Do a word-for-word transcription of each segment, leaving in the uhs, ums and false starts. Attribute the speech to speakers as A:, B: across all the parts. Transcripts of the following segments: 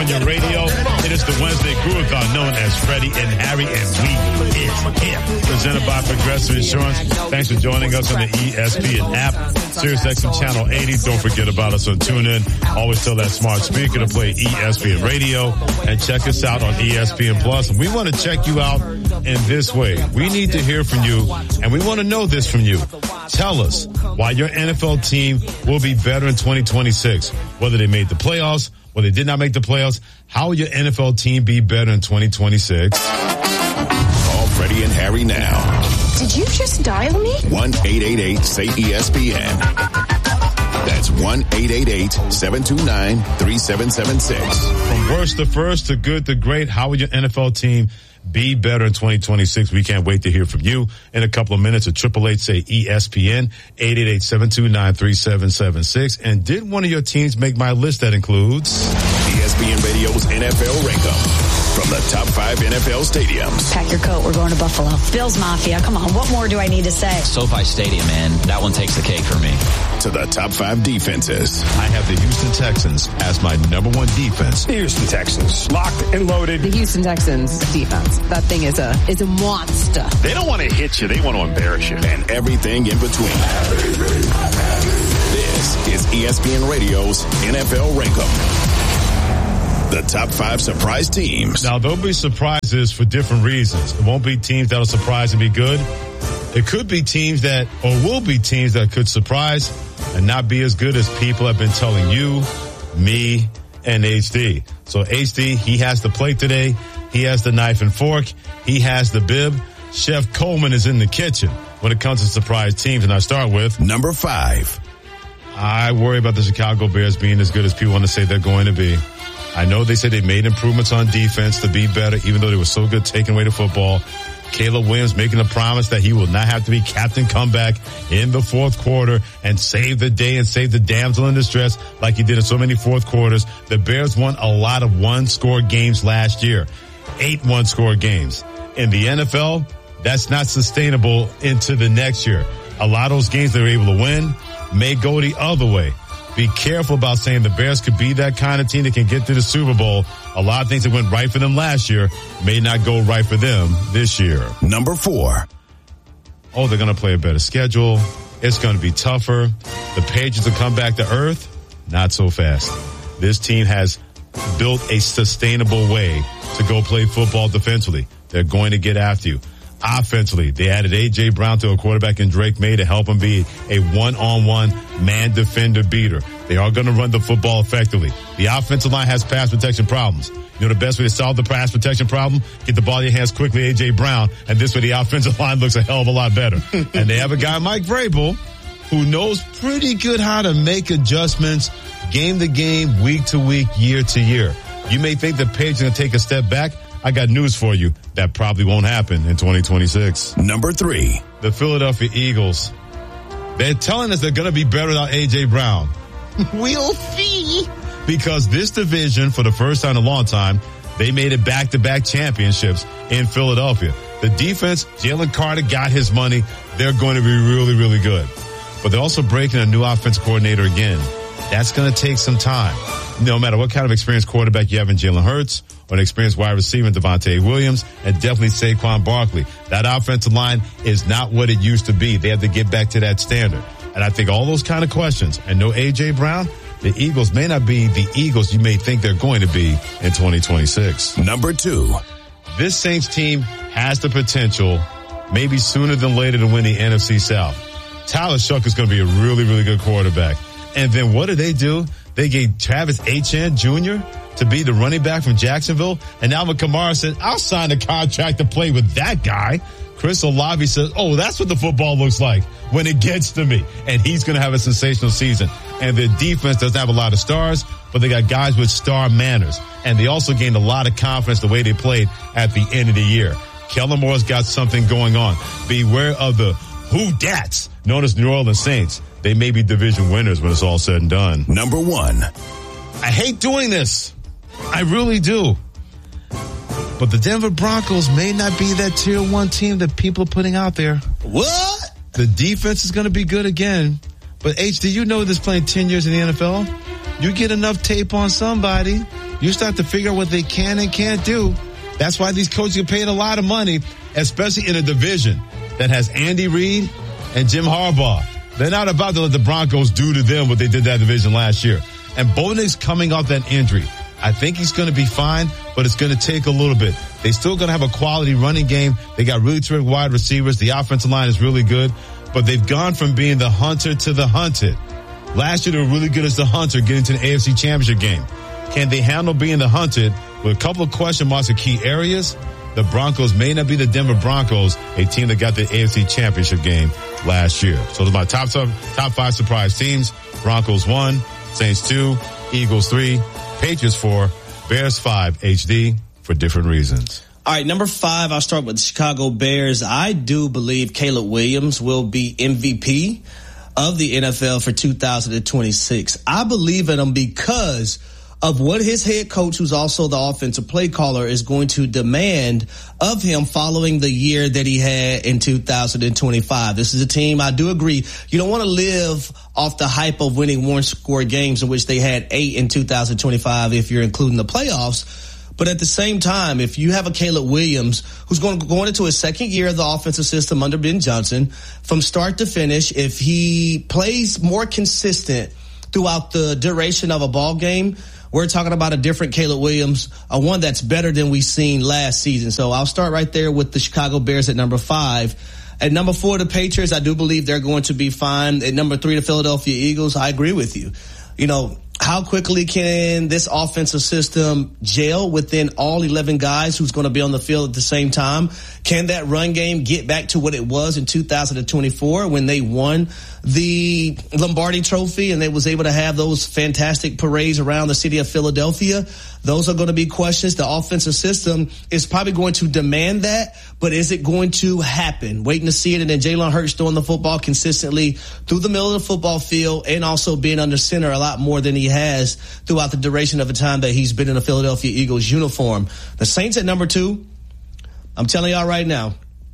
A: on your radio. It is the Wednesday Groovathon known as Freddie and Harry, and we is here. Presented by Progressive Insurance. Thanks for joining us on the E S P N app, SiriusXM Channel eighty. Don't forget about us on TuneIn. Always tell that smart speaker to play E S P N Radio, and check us out on E S P N Plus. And we want to check you out in this way. We need to hear from you, and we want to know this from you. Tell us why your N F L team will be better in twenty twenty-six, whether they made the playoffs, whether they did not make the playoffs. How will your N F L team be better in twenty twenty-six?
B: Call Freddie and Harry now.
C: Did you just dial me?
B: one eight eight eight say E S P N. That's one eight eight eight seven two nine three seven seven six.
A: From worst to first to good to great, how will your N F L team be better in twenty twenty-six? We can't wait to hear from you in a couple of minutes at triple eight say E S P N, eight eight eight seven two nine three seven seven six. And did one of your teams make my list that includes
B: E S P N Radio's N F L Rankum from the top five N F L stadiums?
C: Pack your coat. We're going to Buffalo. Bills Mafia. Come on. What more do I need to say?
D: SoFi Stadium, man. That one takes the cake for me.
B: To the top five defenses.
A: I have the Houston Texans as my number one defense.
E: The Houston Texans, locked and loaded.
F: The Houston Texans defense. That thing is a is a monster.
E: They don't want to hit you. They want to embarrass you.
B: And everything in between. This is E S P N Radio's N F L Rankum. The top five surprise teams.
A: Now, there'll be surprises for different reasons. It won't be teams that'll surprise and be good. It could be teams that, or will be teams that could surprise and not be as good as people have been telling you, me, and H D. So H D, he has the plate today. He has the knife and fork. He has the bib. Chef Coleman is in the kitchen when it comes to surprise teams. And I start with
B: number five.
A: I worry about the Chicago Bears being as good as people want to say they're going to be. I know they said they made improvements on defense to be better, even though they were so good taking away the football. Caleb Williams making a promise that he will not have to be captain comeback in the fourth quarter and save the day and save the damsel in distress like he did in so many fourth quarters. The Bears won a lot of one-score games last year. Eight one-score games. In the N F L, that's not sustainable into the next year. A lot of those games they were able to win may go the other way. Be careful about saying the Bears could be that kind of team that can get to the Super Bowl. A lot of things that went right for them last year may not go right for them this year.
B: Number four.
A: Oh, they're going to play a better schedule. It's going to be tougher. The Patriots will come back to earth. Not so fast. This team has built a sustainable way to go play football defensively. They're going to get after you. Offensively, they added A J. Brown to a quarterback in Drake May to help him be a one-on-one man defender beater. They are going to run the football effectively. The offensive line has pass protection problems. You know the best way to solve the pass protection problem? Get the ball in your hands quickly, A J. Brown, and this way the offensive line looks a hell of a lot better. And they have a guy, Mike Vrabel, who knows pretty good how to make adjustments game to game, week to week, year to year. You may think the Patriots are going to take a step back. I got news for you. That probably won't happen in twenty twenty-six.
B: Number three.
A: The Philadelphia Eagles. They're telling us they're going to be better without A J. Brown. We'll see. Because this division, for the first time in a long time, they made it back-to-back championships in Philadelphia. The defense, Jalen Carter got his money. They're going to be really, really good. But they're also breaking a new offense coordinator again. That's going to take some time. No matter what kind of experienced quarterback you have in Jalen Hurts or an experienced wide receiver in Devontae Williams and definitely Saquon Barkley. That offensive line is not what it used to be. They have to get back to that standard. And I think all those kind of questions and no A J. Brown, the Eagles may not be the Eagles you may think they're going to be in twenty twenty-six.
B: Number two.
A: This Saints team has the potential, maybe sooner than later, to win the N F C South. Tyler Shuck is going to be a really, really good quarterback. And then what do they do? They gave Travis Etienne Junior to be the running back from Jacksonville. And Alvin Kamara said, I'll sign a contract to play with that guy. Chris Olave says, oh, that's what the football looks like when it gets to me. And he's going to have a sensational season. And their defense doesn't have a lot of stars, but they got guys with star manners. And they also gained a lot of confidence the way they played at the end of the year. Kellen Moore's got something going on. Beware of the who dats known as New Orleans Saints. They may be division winners when it's all said and done.
B: Number one.
A: I hate doing this. I really do. But the Denver Broncos may not be that tier one team that people are putting out there.
B: What?
A: The defense is going to be good again. But H D, you know this playing ten years in the N F L. You get enough tape on somebody, you you start to figure out what they can and can't do. That's why these coaches get paid a lot of money, especially in a division that has Andy Reid and Jim Harbaugh. They're not about to let the Broncos do to them what they did that division last year. And Bo Nix coming off that injury. I think he's going to be fine, but it's going to take a little bit. They still going to have a quality running game. They got really terrific wide receivers. The offensive line is really good, but they've gone from being the hunter to the hunted. Last year, they were really good as the hunter getting to the A F C Championship game. Can they handle being the hunted with a couple of question marks in key areas? The Broncos may not be the Denver Broncos, a team that got the A F C Championship game last year. So those are my top, top five surprise teams. Broncos one, Saints two, Eagles three, Patriots four, Bears five, H D for different reasons.
G: All right, number five, I'll start with the Chicago Bears. I do believe Caleb Williams will be M V P of the N F L for two thousand twenty-six. I believe in him because of what his head coach, who's also the offensive play caller, is going to demand of him following the year that he had in two thousand twenty-five. This is a team, I do agree, you don't want to live off the hype of winning one score games, in which they had eight in two thousand twenty-five if you're including the playoffs. But at the same time, if you have a Caleb Williams who's going to go into his second year of the offensive system under Ben Johnson, from start to finish, if he plays more consistent throughout the duration of a ball game, we're talking about a different Caleb Williams, a one that's better than we've seen last season. So I'll start right there with the Chicago Bears at number five. At number four, the Patriots, I do believe they're going to be fine. At number three, the Philadelphia Eagles, I agree with you. You know, how quickly can this offensive system gel within all eleven guys who's going to be on the field at the same time? Can that run game get back to what it was in two thousand twenty-four when they won the Lombardi Trophy and they was able to have those fantastic parades around the city of Philadelphia? Those are going to be questions. The offensive system is probably going to demand that, but is it going to happen? Waiting to see it. And then Jalen Hurts throwing the football consistently through the middle of the football field and also being under center a lot more than he has throughout the duration of the time that he's been in a Philadelphia Eagles uniform. The Saints at number two, I'm telling y'all right now,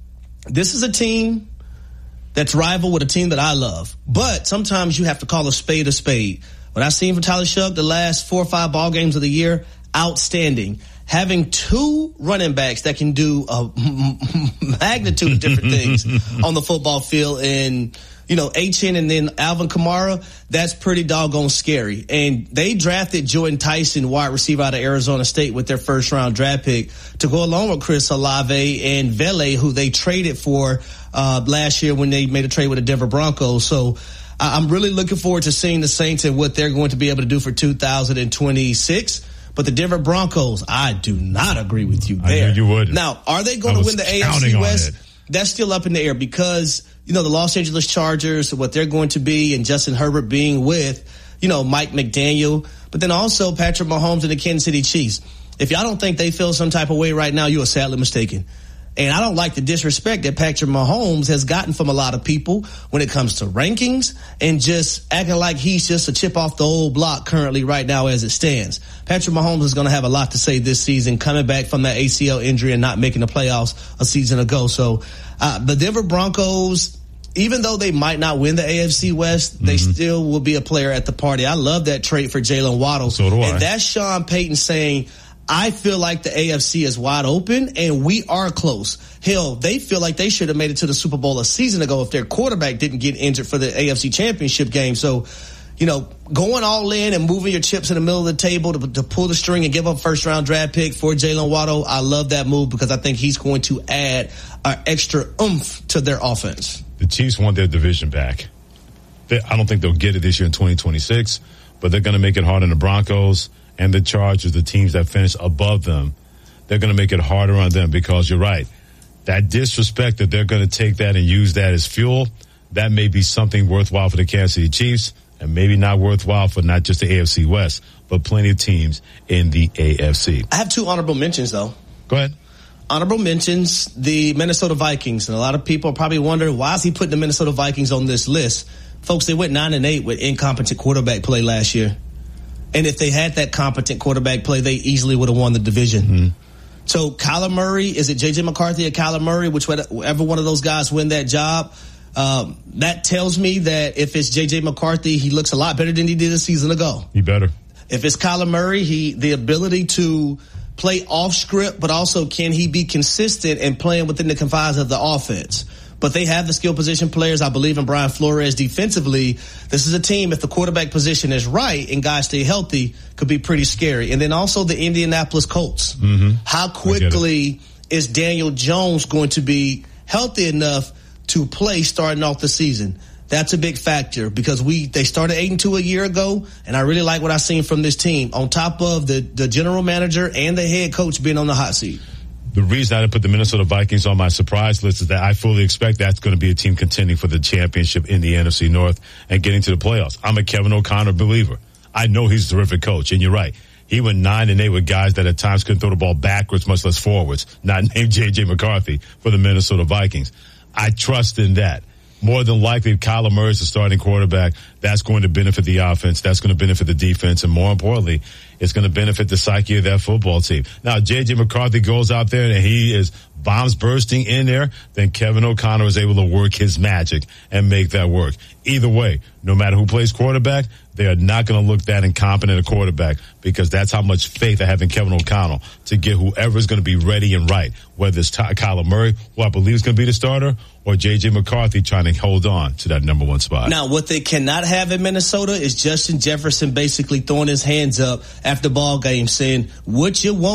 G: this is a team that's rival with a team that I love. But sometimes you have to call a spade a spade. What I've seen from Tyler Shough the last four or five ball games of the year, outstanding. Having two running backs that can do a magnitude of different things on the football field, and you know, Achane and then Alvin Kamara, that's pretty doggone scary. And they drafted Jordan Tyson, wide receiver out of Arizona State, with their first round draft pick to go along with Chris Olave and Vele, who they traded for uh last year when they made a trade with the Denver Broncos. So I'm really looking forward to seeing the Saints and what they're going to be able to do for two thousand twenty-six. But the Denver Broncos, I do not agree with you there.
A: I knew you would.
G: Now, are they going to win the A F C West? That's still up in the air because, you know, the Los Angeles Chargers, what they're going to be, and Justin Herbert being with, you know, Mike McDaniel, but then also Patrick Mahomes and the Kansas City Chiefs. If y'all don't think they feel some type of way right now, you are sadly mistaken. And I don't like the disrespect that Patrick Mahomes has gotten from a lot of people when it comes to rankings and just acting like he's just a chip off the old block currently right now as it stands. Patrick Mahomes is going to have a lot to say this season, coming back from that A C L injury and not making the playoffs a season ago. So uh, the Denver Broncos, even though they might not win the A F C West, mm-hmm. they still will be a player at the party. I love that trade for Jalen Waddle.
A: So do I.
G: And that's Sean Payton saying, I feel like the A F C is wide open and we are close. Hell, they feel like they should have made it to the Super Bowl a season ago if their quarterback didn't get injured for the A F C Championship game. So, you know, going all in and moving your chips in the middle of the table to, to pull the string and give up first round draft pick for Jalen Waddle, I love that move because I think he's going to add an extra oomph to their offense.
A: The Chiefs want their division back. They, I don't think they'll get it this year in twenty twenty-six, but they're going to make it hard on the Broncos and the Chargers, the teams that finish above them. They're going to make it harder on them because you're right. That disrespect that they're going to take that and use that as fuel, that may be something worthwhile for the Kansas City Chiefs and maybe not worthwhile for not just the A F C West, but plenty of teams in the A F C.
G: I have two honorable mentions, though.
A: Go ahead.
G: Honorable mentions, the Minnesota Vikings. And a lot of people probably wonder, why is he putting the Minnesota Vikings on this list? Folks, they went nine and eight with incompetent quarterback play last year. And if they had that competent quarterback play, they easily would have won the division. Mm-hmm. So Kyler Murray, is it J J McCarthy or Kyler Murray, whichever one of those guys win that job? Um, that tells me that if it's J J McCarthy, he looks a lot better than he did a season ago.
A: He better.
G: If it's Kyler Murray, he the ability to play off script, but also can he be consistent and playing within the confines of the offense? But they have the skill position players. I believe in Brian Flores defensively. This is a team, if the quarterback position is right and guys stay healthy, could be pretty scary. And then also the Indianapolis Colts. Mm-hmm. How quickly is Daniel Jones going to be healthy enough to play starting off the season? That's a big factor because we they started eight and two a year ago, and I really like what I've seen from this team. On top of the, the general manager and the head coach being on the hot seat.
A: The reason I didn't put the Minnesota Vikings on my surprise list is that I fully expect that's going to be a team contending for the championship in the N F C North and getting to the playoffs. I'm a Kevin O'Connor believer. I know he's a terrific coach, and you're right. He went nine and eight with guys that at times couldn't throw the ball backwards, much less forwards, not named J J McCarthy for the Minnesota Vikings. I trust in that. More than likely, if Kyler Murray is the starting quarterback, that's going to benefit the offense. That's going to benefit the defense. And more importantly, it's going to benefit the psyche of that football team. Now, J J McCarthy goes out there and he is bombs bursting in there, then Kevin O'Connor is able to work his magic and make that work. Either way, no matter who plays quarterback, they are not going to look that incompetent a quarterback because that's how much faith I have in Kevin O'Connell to get whoever is going to be ready and right, whether it's Ty- Kyler Murray, who I believe is going to be the starter, or J J McCarthy trying to hold on to that number one spot.
G: Now, what they cannot have in Minnesota is Justin Jefferson basically throwing his hands up after ball game saying, what you want